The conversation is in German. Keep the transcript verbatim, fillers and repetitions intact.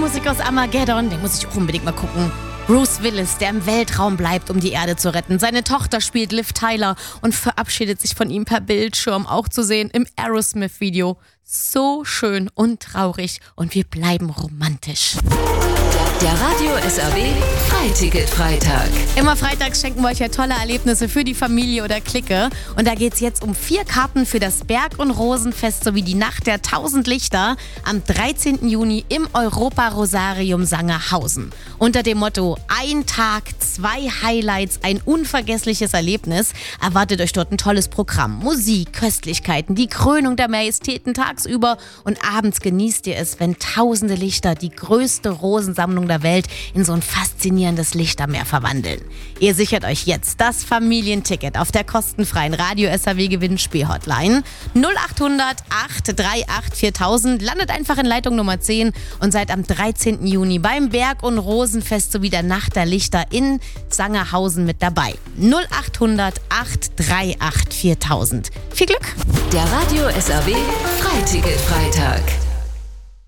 Filmmusik aus Armageddon, den muss ich auch unbedingt mal gucken. Bruce Willis, der im Weltraum bleibt, um die Erde zu retten. Seine Tochter spielt Liv Tyler und verabschiedet sich von ihm per Bildschirm, auch zu sehen im Aerosmith-Video. So schön und traurig und wir bleiben romantisch. Der Radio S R W Freiticket-Freitag. Immer freitags schenken wir euch ja tolle Erlebnisse für die Familie oder Clique. Und da geht's jetzt um vier Karten für das Berg- und Rosenfest sowie die Nacht der tausend Lichter am dreizehnten Juni im Europa-Rosarium Sangerhausen. Unter dem Motto Ein Tag, zwei Highlights, ein unvergessliches Erlebnis erwartet euch dort ein tolles Programm. Musik, Köstlichkeiten, die Krönung der Majestäten tagsüber und abends genießt ihr es, wenn tausende Lichter die größte Rosensammlung der Welt in so ein faszinierendes Lichtermeer verwandeln. Ihr sichert euch jetzt das Familienticket auf der kostenfreien Radio S R W Gewinnspiel-Hotline null acht hundert acht drei acht viertausend. Landet einfach in Leitung Nummer zehn und seid am dreizehnten Juni beim Berg- und Rosenfest sowie der Nacht der Lichter in Sangerhausen mit dabei. null acht hundert acht drei acht viertausend. Viel Glück! Der Radio S R W Freiticket-Freitag.